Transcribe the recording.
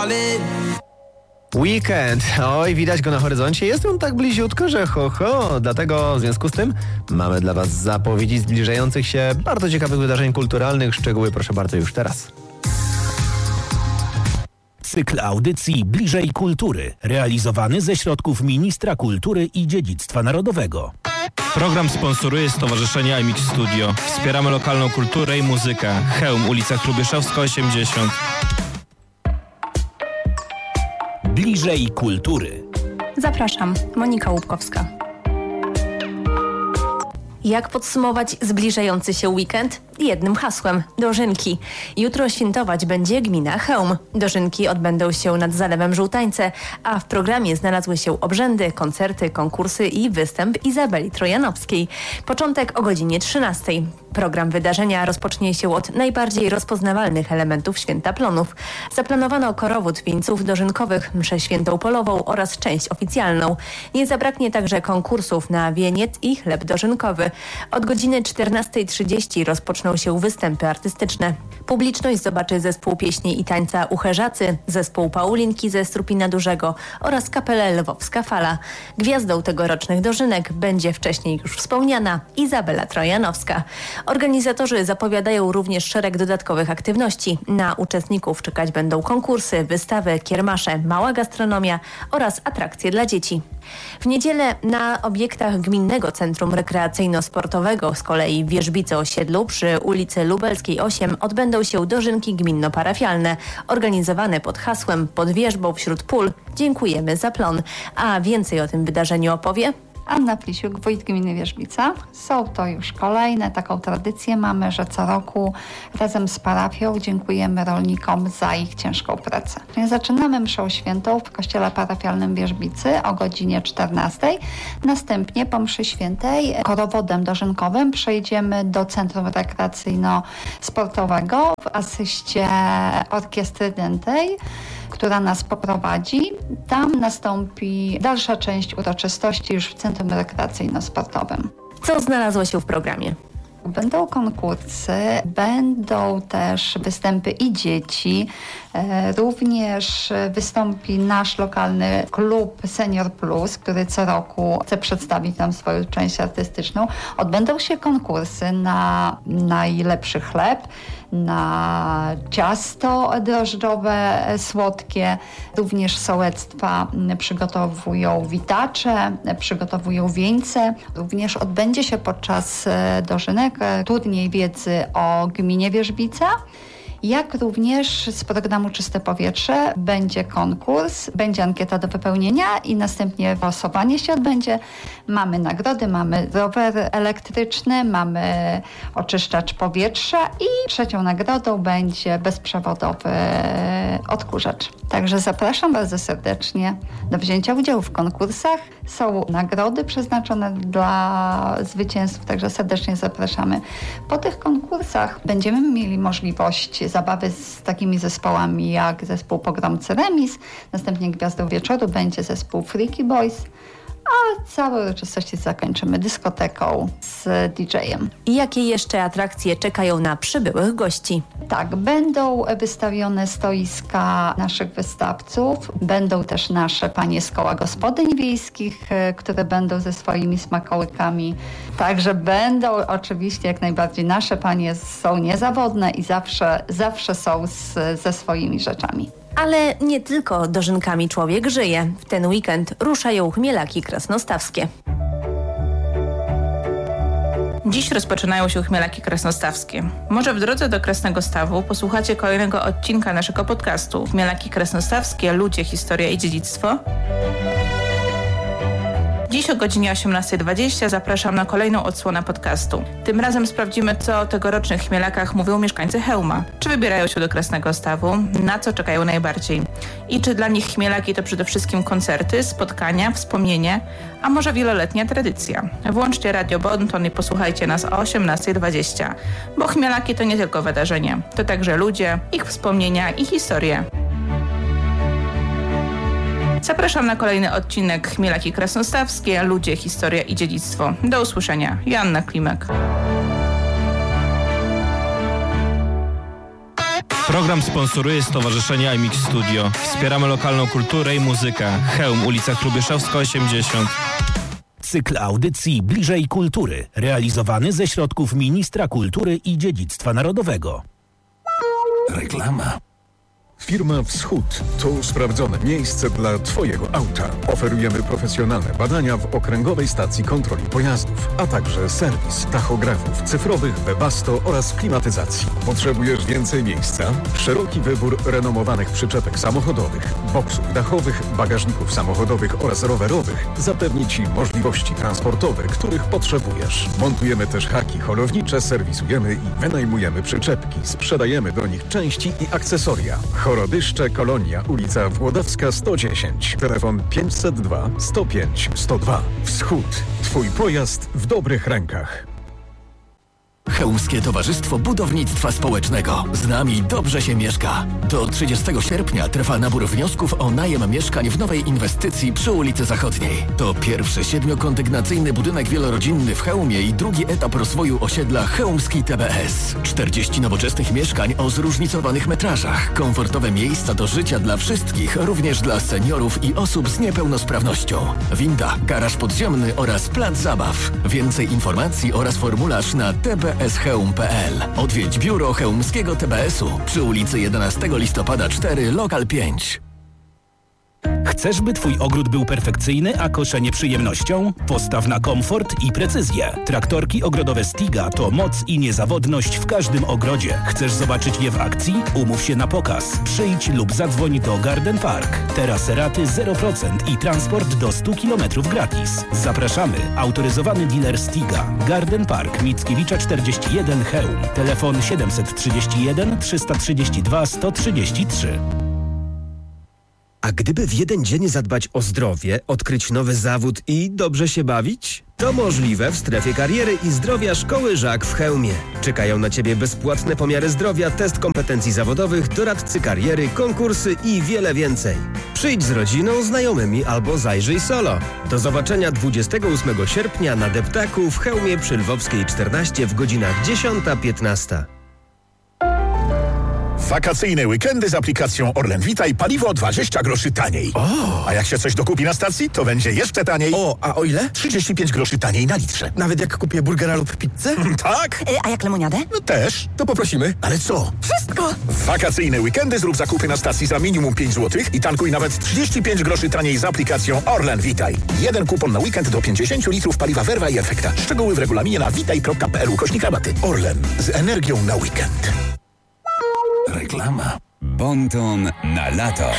falling. Weekend. Oj, widać go na horyzoncie. Jest on tak bliziutko, że Dlatego w związku z tym mamy dla Was zapowiedzi zbliżających się bardzo ciekawych wydarzeń kulturalnych. Szczegóły proszę bardzo już teraz. Cykl audycji Bliżej Kultury, realizowany ze środków Ministra Kultury i Dziedzictwa Narodowego. Program sponsoruje Stowarzyszenie iMix Studio. Wspieramy lokalną kulturę i muzykę. Chełm, ulica Hrubieszowska 80. Bliżej Kultury. Zapraszam, Monika Łupkowska. Jak podsumować zbliżający się weekend? Jednym hasłem – dożynki. Jutro świętować będzie gmina Chełm. Dożynki odbędą się nad Zalewem Żółtańce, a w programie znalazły się obrzędy, koncerty, konkursy i występ Izabeli Trojanowskiej. Początek o godzinie 13. Program wydarzenia rozpocznie się od najbardziej rozpoznawalnych elementów Święta Plonów. Zaplanowano korowód wieńców dożynkowych, mszę świętą polową oraz część oficjalną. Nie zabraknie także konkursów na wieniec i chleb dożynkowy. Od godziny 14:30 rozpoczną się występy artystyczne. Publiczność zobaczy zespół pieśni i tańca Ucherzacy, zespół Paulinki ze Strupina Dużego oraz kapelę Lwowska Fala. Gwiazdą tegorocznych dożynek będzie wcześniej już wspomniana Izabela Trojanowska. Organizatorzy zapowiadają również szereg dodatkowych aktywności. Na uczestników czekać będą konkursy, wystawy, kiermasze, mała gastronomia oraz atrakcje dla dzieci. W niedzielę na obiektach Gminnego Centrum Rekreacyjno-Sportowego, z kolei w Wierzbicy-Osiedlu przy ulicy Lubelskiej 8 odbędą się dożynki gminno-parafialne, organizowane pod hasłem Pod wierzbą wśród pól dziękujemy za plon. A więcej o tym wydarzeniu opowie Anna Plisiuk, wójt gminy Wierzbica. Są to już kolejne, taką tradycję mamy, że co roku razem z parafią dziękujemy rolnikom za ich ciężką pracę. Zaczynamy mszą świętą w kościele parafialnym w Wierzbicy o godzinie 14. Następnie po mszy świętej korowodem dożynkowym przejdziemy do Centrum Rekreacyjno-Sportowego w asyście orkiestry dętej, która nas poprowadzi. Tam nastąpi dalsza część uroczystości już w Centrum Rekreacyjno-Sportowym. Co znalazło się w programie? Będą konkursy, będą też występy i dzieci. Również wystąpi nasz lokalny klub Senior Plus, który co roku chce przedstawić nam swoją część artystyczną. Odbędą się konkursy na najlepszy chleb, na ciasto drożdżowe, słodkie. Również sołectwa przygotowują witacze, przygotowują wieńce. Również odbędzie się podczas dożynek turniej wiedzy o gminie Wierzbica. Jak również z programu Czyste Powietrze będzie konkurs, będzie ankieta do wypełnienia i następnie głosowanie się odbędzie. Mamy nagrody, mamy rower elektryczny, mamy oczyszczacz powietrza i trzecią nagrodą będzie bezprzewodowy odkurzacz. Także zapraszam bardzo serdecznie do wzięcia udziału w konkursach. Są nagrody przeznaczone dla zwycięzców, także serdecznie zapraszamy. Po tych konkursach będziemy mieli możliwość zabawy z takimi zespołami jak zespół Pogromcy Remis, następnie gwiazdą wieczoru będzie zespół Freaky Boys, a całe uroczystości zakończymy dyskoteką z DJ-em. I jakie jeszcze atrakcje czekają na przybyłych gości? Tak, będą wystawione stoiska naszych wystawców, będą też nasze panie z koła gospodyń wiejskich, które będą ze swoimi smakołykami. Także będą oczywiście jak najbardziej nasze panie są niezawodne i zawsze są ze swoimi rzeczami. Ale nie tylko dożynkami człowiek żyje. W ten weekend ruszają chmielaki krasnostawskie. Dziś rozpoczynają się chmielaki krasnostawskie. Może w drodze do Krasnego Stawu posłuchacie kolejnego odcinka naszego podcastu Chmielaki krasnostawskie, ludzie, historia i dziedzictwo. Dziś o godzinie 18:20 zapraszam na kolejną odsłonę podcastu. Tym razem sprawdzimy, co o tegorocznych chmielakach mówią mieszkańcy Chełma. Czy wybierają się do Krasnego Stawu? Na co czekają najbardziej? I czy dla nich chmielaki to przede wszystkim koncerty, spotkania, wspomnienie, a może wieloletnia tradycja? Włączcie Radio Bonton i posłuchajcie nas o 18:20, bo chmielaki to nie tylko wydarzenie, to także ludzie, ich wspomnienia i historie. Zapraszam na kolejny odcinek Chmielaki krasnostawskie, ludzie, historia i dziedzictwo. Do usłyszenia. Joanna Klimek. Program sponsoruje Stowarzyszenie iMix Studio. Wspieramy lokalną kulturę i muzykę. Chełm, ulica Hrubieszowska 80. Cykl audycji Bliżej Kultury, realizowany ze środków Ministra Kultury i Dziedzictwa Narodowego. Reklama. Firma Wschód to sprawdzone miejsce dla Twojego auta. Oferujemy profesjonalne badania w Okręgowej Stacji Kontroli Pojazdów, a także serwis tachografów cyfrowych, Webasto oraz klimatyzacji. Potrzebujesz więcej miejsca? Szeroki wybór renomowanych przyczepek samochodowych, boksów dachowych, bagażników samochodowych oraz rowerowych zapewni Ci możliwości transportowe, których potrzebujesz. Montujemy też haki holownicze, serwisujemy i wynajmujemy przyczepki. Sprzedajemy do nich części i akcesoria. Chorodyszcze, Kolonia, ulica Włodawska 110. Telefon 502 105 102. Wschód. Twój pojazd w dobrych rękach. Chełmskie Towarzystwo Budownictwa Społecznego. Z nami dobrze się mieszka. Do 30 sierpnia trwa nabór wniosków o najem mieszkań w nowej inwestycji przy ulicy Zachodniej. To pierwszy 7-kondygnacyjny budynek wielorodzinny w Chełmie i drugi etap rozwoju osiedla Chełmski TBS. 40 nowoczesnych mieszkań o zróżnicowanych metrażach. Komfortowe miejsca do życia dla wszystkich, również dla seniorów i osób z niepełnosprawnością. Winda, garaż podziemny oraz plac zabaw. Więcej informacji oraz formularz na tbschełm.pl. Odwiedź biuro chełmskiego TBS-u przy ulicy 11 listopada 4, lokal 5. Chcesz, by Twój ogród był perfekcyjny, a koszenie przyjemnością? Postaw na komfort i precyzję. Traktorki ogrodowe Stiga to moc i niezawodność w każdym ogrodzie. Chcesz zobaczyć je w akcji? Umów się na pokaz. Przyjdź lub zadzwoń do Garden Park. Teraz raty 0% i transport do 100 km gratis. Zapraszamy. Autoryzowany dealer Stiga. Garden Park Mickiewicza 41 Chełm. Telefon 731 332 133. A gdyby w jeden dzień zadbać o zdrowie, odkryć nowy zawód i dobrze się bawić? To możliwe w strefie kariery i zdrowia Szkoły Żak w Chełmie. Czekają na Ciebie bezpłatne pomiary zdrowia, test kompetencji zawodowych, doradcy kariery, konkursy i wiele więcej. Przyjdź z rodziną, znajomymi albo zajrzyj solo. Do zobaczenia 28 sierpnia na Deptaku w Chełmie przy Lwowskiej 14 w godzinach 10-15. Wakacyjne weekendy z aplikacją Orlen Vita i paliwo 20 groszy taniej. A jak się coś dokupi na stacji, to będzie jeszcze taniej. A o ile? 35 groszy taniej na litrze. Nawet jak kupię burgera lub pizzę? Tak? A jak lemoniadę? No też. To poprosimy. Ale co? Wszystko! W wakacyjne weekendy zrób zakupy na stacji za minimum 5 zł i tankuj nawet 35 groszy taniej z aplikacją Orlen Vitaj. Jeden kupon na weekend do 50 litrów paliwa Verva i Efekta. Szczegóły w regulaminie na vitaj.pl/rabaty. Orlen. Z energią na weekend. Reklama. Bonton na lato.